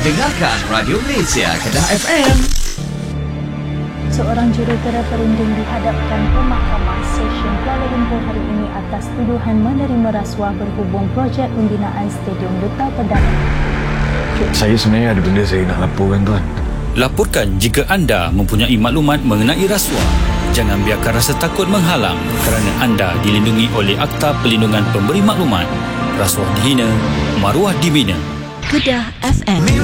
Dengarkan Radio Malaysia Kedah FM. Seorang jurutera perunding dihadapkan ke Mahkamah Session Kuala Lumpur hari ini atas tuduhan menerima rasuah berhubung projek pembinaan Stadium Duta Perdana. Saya sebenarnya ada benda saya nak laporkan, tuan. Laporkan jika anda mempunyai maklumat mengenai rasuah. Jangan biarkan rasa takut menghalang kerana anda dilindungi oleh Akta Perlindungan Pemberi Maklumat. Rasuah dihina, maruah dibina. Kedah FM.